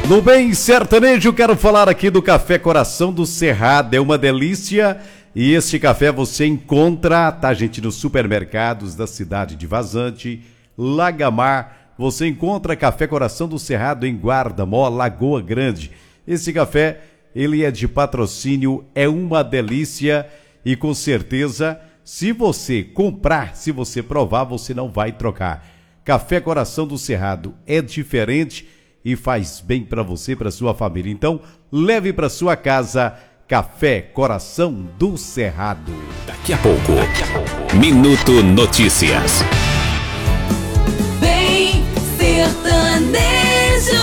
No Bem Sertanejo, quero falar aqui do Café Coração do Cerrado. É uma delícia e este café você encontra, tá, gente, nos supermercados da cidade de Vazante, Lagamar. Você encontra Café Coração do Cerrado em Guarda-Mó, Lagoa Grande. Esse café, ele é de patrocínio, é uma delícia e com certeza, se você comprar, se você provar, você não vai trocar. Café Coração do Cerrado é diferente e faz bem para você, para sua família. Então, leve para sua casa Café Coração do Cerrado. Daqui a pouco, Minuto Notícias. Bem Sertanejo.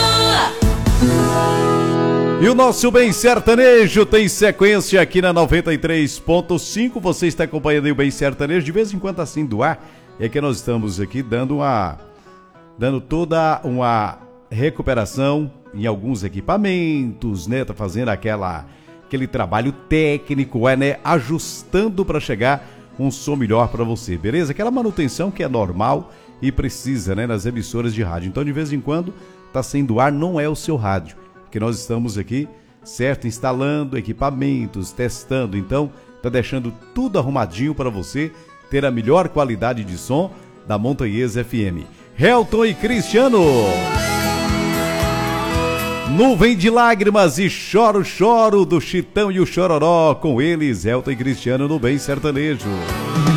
E o nosso Bem Sertanejo tem sequência aqui na 93.5. Você está acompanhando aí o Bem Sertanejo, de vez em quando assim do ar. É que nós estamos aqui dando toda uma recuperação em alguns equipamentos, né? Tá fazendo aquele trabalho técnico, né? Ajustando para chegar um som melhor para você, beleza? Aquela manutenção que é normal e precisa, né? Nas emissoras de rádio. Então, de vez em quando, tá sem do ar, não é o seu rádio. Que nós estamos aqui, certo? Instalando equipamentos, testando. Então, tá deixando tudo arrumadinho para você ter a melhor qualidade de som da Montanhesa FM. Helton e Cristiano. Nuvem de lágrimas e choro, choro do Chitão e o Chororó. Com eles, Helton e Cristiano no Bem Sertanejo.